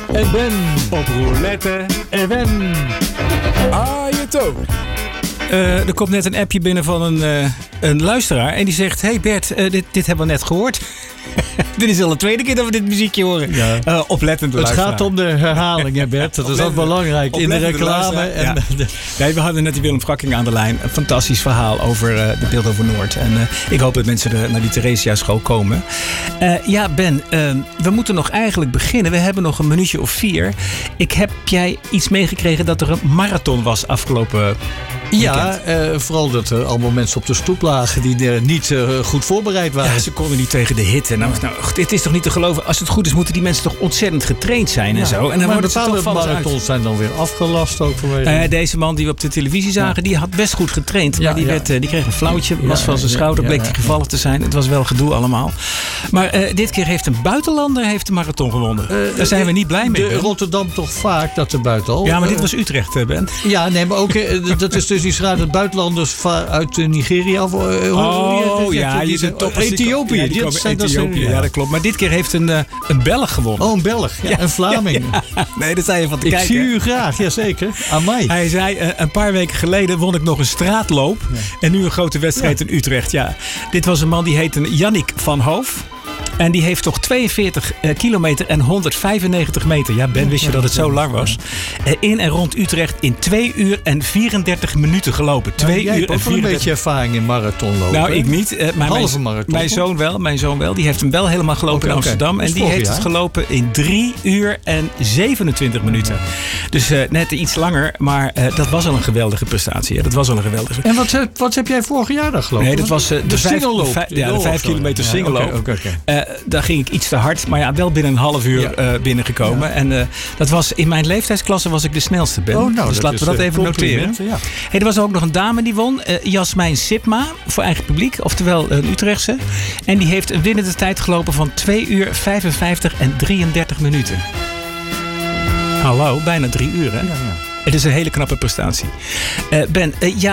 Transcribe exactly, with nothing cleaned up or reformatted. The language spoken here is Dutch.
En Ben. Op roulette en wen. Ah, je toch. Uh, er komt net een appje binnen van een, uh, een luisteraar. En die zegt, hey Bert, uh, dit, dit hebben we net gehoord. Dit is al de tweede keer dat we dit muziekje horen. Ja. Uh, oplettende Het luisteraar. gaat om de herhaling, hè Bert. Dat is ook belangrijk. In de reclame. En ja. de... Nee, we hadden net die Willem Frakking aan de lijn. Een fantastisch verhaal over uh, de Beeld over Noord. En uh, ik hoop dat mensen er naar die Theresia school komen. Uh, ja, Ben, uh, we moeten nog eigenlijk beginnen. We hebben nog een minuutje of vier. Ik heb jij iets meegekregen dat er een marathon was afgelopen Ja, uh, vooral dat er allemaal mensen op de stoep lagen die uh, niet uh, goed voorbereid waren. Ja, ze konden niet tegen de hitte. Nou, nou, het is toch niet te geloven. Als het goed is, moeten die mensen toch ontzettend getraind zijn en ja. zo. En dan maar bepaalde marathons zijn dan weer afgelast ook vanwege. Uh, deze man die we op de televisie zagen, ja. die had best goed getraind. Ja, maar die, ja. werd, uh, die kreeg een flauwtje, was ja, van zijn schouder, bleek hij ja, ja. gevallen te zijn. Het was wel gedoe allemaal. Maar uh, dit keer heeft een buitenlander heeft de marathon gewonnen. Uh, Daar zijn we niet blij mee. De Rotterdam toch vaak dat de buitenal. Ja, maar dit was Utrecht, uh, Ben. Ja, nee, maar ook uh, dat is dus die schade dat buitenlanders uit uh, Nigeria of uh, oh ja, die zijn top. Ethiopië. Ja, die die zijn Ethiopië. Ja, dat klopt. Maar dit keer heeft een, uh, een Belg gewonnen. Oh, een Belg. Ja, ja, een Vlaming. Ja, ja. Nee, daar zei je van te ik kijken. Ik zie u graag, jazeker. Amai. Hij zei, uh, een paar weken geleden won ik nog een straatloop. Ja. En nu een grote wedstrijd ja. in Utrecht. Ja, dit was een man die heette Yannick van Hoof. En die heeft toch tweeënveertig uh, kilometer en honderdvijfennegentig meter. Ja, Ben, wist je dat het zo lang was? Uh, in en rond Utrecht in twee uur en vierendertig minuten gelopen. Nou, twee jij uur hebt ook en vierendertig... een beetje ervaring in marathonlopen. Nou, ik niet. Uh, maar Halve mijn, marathon. Mijn zoon wel. Mijn zoon wel. Die heeft hem wel helemaal gelopen okay, in Amsterdam. Okay. En die heeft jaar. het gelopen in drie uur en zevenentwintig minuten. Ja. Dus uh, net iets langer. Maar uh, dat was al een geweldige prestatie. Ja, dat was al een geweldige. En wat, wat heb jij vorig jaar dan gelopen? Nee, dat was uh, de, de vijf, singelloop. de vijf, ja, de vijf kilometer ja, singelloop. Okay, okay, okay. Uh, daar ging ik iets te hard. Maar ja, wel binnen een half uur ja. uh, binnengekomen. Ja. En uh, dat was in mijn leeftijdsklasse was ik de snelste, Ben. Oh, nou, dus laten we dat even noteren. Ja. Hey, er was ook nog een dame die won. Uh, Jasmijn Sipma. Voor eigen publiek. Oftewel een Utrechtse. En die heeft een winnende tijd gelopen van twee uur vijfenvijftig en drieëndertig minuten. Hallo, bijna drie uur hè? Ja, ja. Het is een hele knappe prestatie. Uh, Ben, uh, ja.